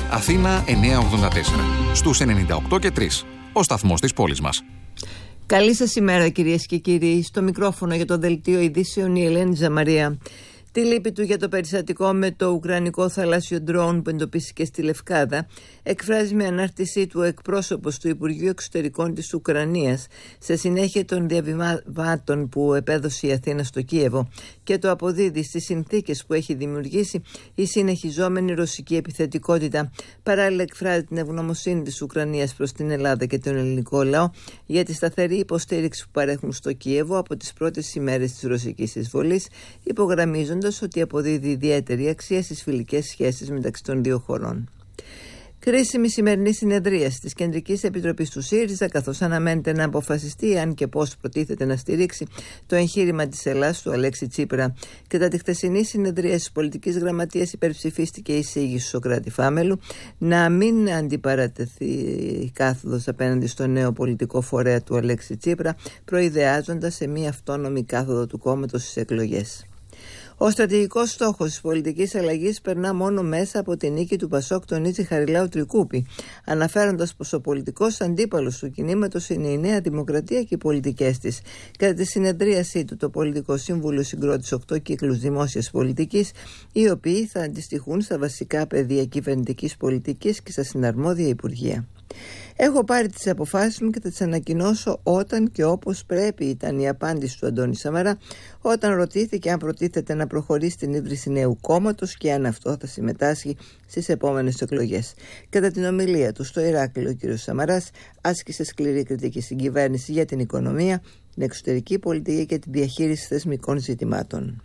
Αθήνα 984. Στους 98 και 3. Ο σταθμός της πόλης μας. Καλή σας ημέρα, κυρίες και κύριοι. Στο μικρόφωνο για το δελτίο ειδήσεων η Ελένη Ζαμαρία. Τη λύπη του για το περιστατικό με το ουκρανικό θαλάσσιο ντρόουν που εντοπίστηκε στη Λευκάδα εκφράζει με ανάρτησή του ο εκπρόσωπος του Υπουργείου Εξωτερικών της Ουκρανίας σε συνέχεια των διαβημάτων που επέδωσε η Αθήνα στο Κίεβο και το αποδίδει στις συνθήκες που έχει δημιουργήσει η συνεχιζόμενη ρωσική επιθετικότητα. Παράλληλα εκφράζει την ευγνωμοσύνη της Ουκρανίας προς την Ελλάδα και τον ελληνικό λαό για τη σταθερή υποστήριξη που παρέχουν στο Κίεβο από τις πρώτες ημέρες της ρωσικής εισβολής, υπογραμμίζοντας ότι αποδίδει ιδιαίτερη αξία στις φιλικές σχέσεις μεταξύ των δύο χωρών. Κρίσιμη σημερινή συνεδρίαση της Κεντρικής Επιτροπής του ΣΥΡΙΖΑ, καθώς αναμένεται να αποφασιστεί αν και πώς προτίθεται να στηρίξει το εγχείρημα της Ελλάδας του Αλέξη Τσίπρα. Κατά τη χθεσινή συνεδρίαση της Πολιτικής Γραμματείας υπερψηφίστηκε η εισήγηση του Σωκράτη Φάμελου να μην αντιπαρατεθεί η κάθοδος απέναντι στο νέο πολιτικό φορέα του Αλέξη Τσίπρα, προειδεάζοντας σε μια αυτόνομη κάθοδο του κόμματος στις εκλογές. Ο στρατηγικός στόχος της πολιτικής αλλαγής περνά μόνο μέσα από την νίκη του Πασόκ, τονίζει Χαριλάου Τρικούπη, αναφέροντας πως ο πολιτικός αντίπαλος του κινήματος είναι η Νέα Δημοκρατία και οι πολιτικές της. Κατά τη συνεδρίασή του, το Πολιτικό Σύμβουλο συγκρότησε 8 κύκλους δημόσιας πολιτικής, οι οποίοι θα αντιστοιχούν στα βασικά πεδία κυβερνητικής πολιτικής και στα συναρμόδια υπουργεία. «Έχω πάρει τις αποφάσεις μου και θα τις ανακοινώσω όταν και όπως πρέπει», ήταν η απάντηση του Αντώνη Σαμαρά όταν ρωτήθηκε αν προτίθεται να προχωρήσει στην ίδρυση νέου κόμματος και αν αυτό θα συμμετάσχει στις επόμενες εκλογές. Κατά την ομιλία του στο Ηράκλειο, ο κ. Σαμαράς άσκησε σκληρή κριτική στην κυβέρνηση για την οικονομία, την εξωτερική πολιτική και τη διαχείριση θεσμικών ζητημάτων.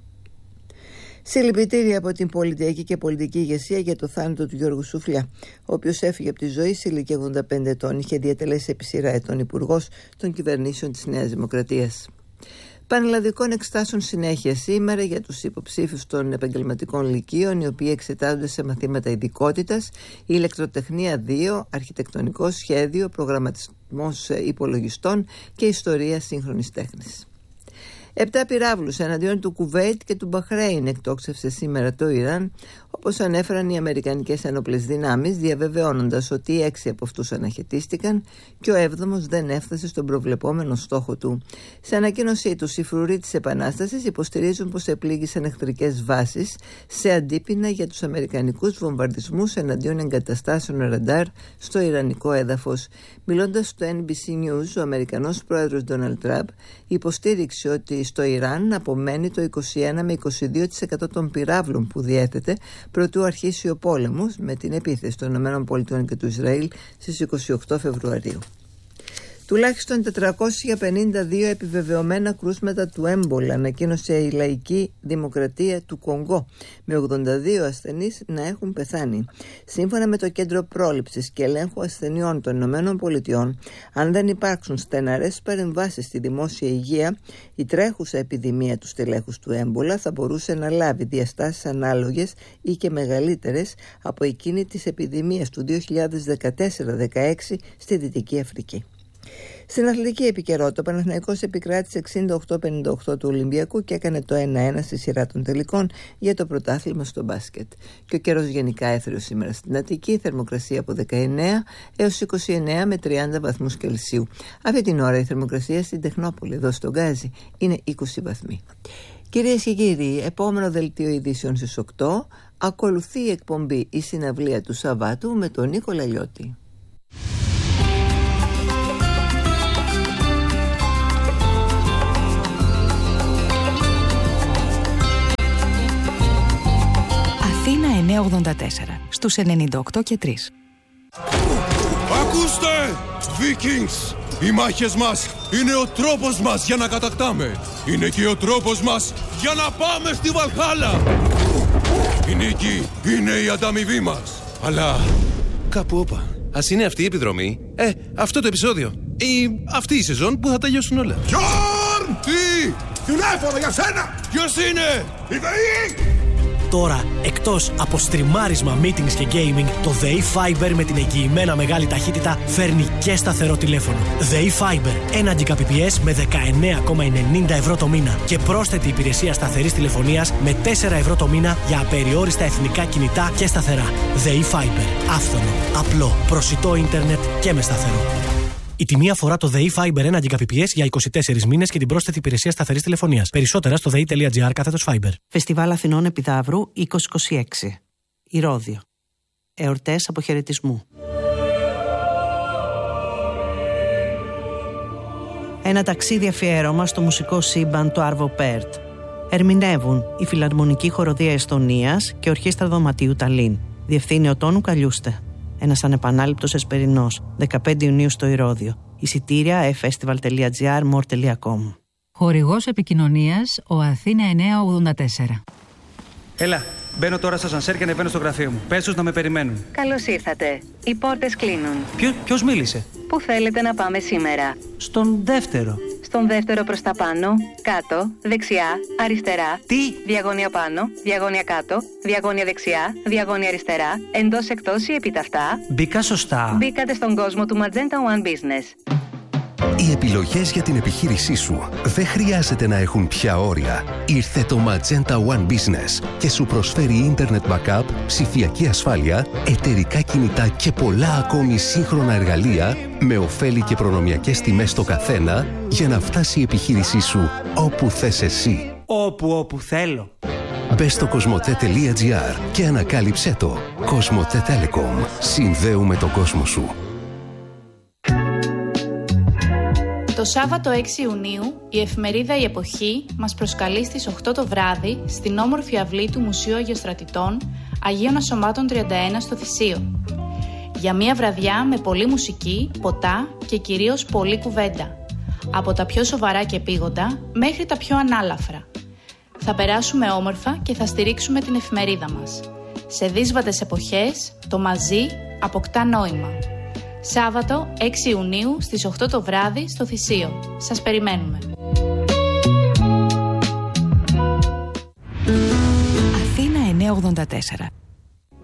Συλληπιτήρια από την πολιτιακή και πολιτική ηγεσία για το θάνατο του Γιώργου Σουφλιά, ο οποίος έφυγε από τη ζωή σε ηλικία 85 ετών. Είχε διατελέσει επί σειρά ετών υπουργός των κυβερνήσεων της Νέας Δημοκρατίας. Πανελλαδικών εξετάσεων συνέχεια σήμερα για τους υποψήφιους των επαγγελματικών λυκείων, οι οποίοι εξετάζονται σε μαθήματα ειδικότητας, ηλεκτροτεχνία 2, αρχιτεκτονικό σχέδιο, προγραμματισμός υπολογιστών και ιστορία σύγχρονης τέχνης. 7 πυράβλους εναντίον του Κουβέιτ και του Μπαχρέιν εκτόξευσε σήμερα το Ιράν, όπως ανέφεραν οι Αμερικανικές Ενόπλες Δυνάμεις, διαβεβαιώνοντας ότι 6 από αυτούς αναχαιτίστηκαν και ο 7ος δεν έφτασε στον προβλεπόμενο στόχο του. Σε ανακοίνωσή τους, οι φρουροί της Επανάστασης υποστηρίζουν πως επλήγησαν εχθρικές βάσεις σε αντίπεινα για τους αμερικανικούς βομβαρδισμούς εναντίον εγκαταστάσεων ραντάρ στο ιρανικό έδαφος. Μιλώντας στο NBC News, ο Αμερικανός πρόεδρος Ντόναλντ Τραμπ υποστήριξε ότι στο Ιράν απομένει το 21 με 22% των πυράβλων που διέθετε προτού αρχίσει ο πόλεμος με την επίθεση των ΗΠΑ και του Ισραήλ στις 28 Φεβρουαρίου. Τουλάχιστον 452 επιβεβαιωμένα κρούσματα του έμπολα ανακοίνωσε η Λαϊκή Δημοκρατία του Κονγκό, με 82 ασθενείς να έχουν πεθάνει. Σύμφωνα με το Κέντρο Πρόληψης και Ελέγχου Ασθενειών των ΗΠΑ, αν δεν υπάρξουν στεναρές παρεμβάσεις στη δημόσια υγεία, η τρέχουσα επιδημία του στελέχους του έμπολα θα μπορούσε να λάβει διαστάσεις ανάλογες ή και μεγαλύτερες από εκείνη της επιδημίας του 2014-16 στη Δυτική Αφρική. Στην αθλητική επικαιρότητα, ο Παναθηναϊκός επικράτησε 68-58 του Ολυμπιακού και έκανε το 1-1 στη σειρά των τελικών για το πρωτάθλημα στο μπάσκετ. Και ο καιρός γενικά έθριος σήμερα στην Αττική, θερμοκρασία από 19 έως 29 με 30 βαθμούς Κελσίου. Αυτή την ώρα η θερμοκρασία στην Τεχνόπολη, εδώ στον Γκάζι, είναι 20 βαθμοί. Κυρίες και κύριοι, επόμενο δελτίο ειδήσεων στις 8, ακολουθεί η εκπομπή «Η Συναυλία του Σαββάτου» με τον Νίκο Λαλιώτη. Αθήνα 984, στους 98 και 3. Ακούστε, Vikings! Οι μάχες μας είναι ο τρόπος μας για να κατακτάμε. Είναι και ο τρόπος μας για να πάμε στη Βαλχάλα. Η νίκη είναι η ανταμοιβή μας. Αλλά κάπου όπα. Ας είναι αυτή η επιδρομή, αυτό το επεισόδιο ή αυτή η σεζόν που θα τελειώσουν όλα. Γιόρν! Τι! Τηλέφωνο για σένα! Ποιος είναι? Η ΔΕΗ! τώρα, εκτός από στριμάρισμα, meetings και gaming, το ΔΕΗ Fiber με την εγγυημένα μεγάλη ταχύτητα φέρνει και σταθερό τηλέφωνο. ΔΕΗ Fiber, 1 Gbps με 19,90 ευρώ το μήνα και πρόσθετη υπηρεσία σταθερής τηλεφωνίας με 4 ευρώ το μήνα για απεριόριστα εθνικά κινητά και σταθερά. ΔΕΗ Fiber, άφθονο, απλό, προσιτό ίντερνετ και με σταθερό. Η τιμή αφορά το ΔΕΗ Fiber 1 Gbps για 24 μήνες και την πρόσθετη υπηρεσία σταθερής τηλεφωνίας. Περισσότερα στο dei.gr/Fiber. Φεστιβάλ Αθηνών Επιδαύρου 2026. Ηρώδειο. Εορτές αποχαιρετισμού. Ένα ταξίδι αφιέρωμα στο μουσικό σύμπαν του Άρβο Πέρτ. Ερμηνεύουν η Φιλαρμονική Χοροδία Εστονίας και Ορχήστρα Δωματίου Ταλίν. Διευθύνει ο Τόνου Καλιούστε. Ένας ανεπανάληπτος εσπερινός, 15 Ιουνίου στο Ηρώδειο. Εισιτήρια festival.gr, more.com. Χορηγός επικοινωνίας, ο Αθήνα 984. Έλα, μπαίνω τώρα στο ασανσέρ και ανεβαίνω στο γραφείο μου. Πες τους να με περιμένουν. Καλώς ήρθατε. Οι πόρτες κλείνουν. Ποιος μίλησε? Πού θέλετε να πάμε σήμερα? Στον δεύτερο. Στον δεύτερο προς τα πάνω, κάτω, δεξιά, αριστερά. Τι? Διαγώνια πάνω, διαγώνια κάτω, διαγώνια δεξιά, διαγώνια αριστερά, εντός εκτός ή επιταυτά. Μπήκα σωστά. Μπήκατε στον κόσμο του Magenta One Business. Οι επιλογές για την επιχείρησή σου δεν χρειάζεται να έχουν πια όρια. Ήρθε το Magenta One Business και σου προσφέρει Internet Backup, ψηφιακή ασφάλεια, εταιρικά κινητά και πολλά ακόμη σύγχρονα εργαλεία με ωφέλη και προνομιακές τιμές στο καθένα για να φτάσει η επιχείρησή σου όπου θες εσύ. Όπου θέλω. Μπες στο cosmote.gr και ανακάλυψέ το. Cosmote Telecom. Συνδέουμε τον κόσμο σου. Το Σάββατο 6 Ιουνίου, η εφημερίδα «Η Εποχή» μας προσκαλεί στις 8 το βράδυ στην όμορφη αυλή του Μουσείου Αγιοστρατητών Αγίων Ασωμάτων 31 στο Θησίο. Για μια βραδιά με πολλή μουσική, ποτά και κυρίως πολλή κουβέντα. Από τα πιο σοβαρά και επίγοντα μέχρι τα πιο ανάλαφρα. Θα περάσουμε όμορφα και θα στηρίξουμε την εφημερίδα μας. Σε δύσβατες εποχές, το μαζί αποκτά νόημα. Σάββατο 6 Ιουνίου στις 8 το βράδυ στο Θησίο. Σας περιμένουμε. Αθήνα 984.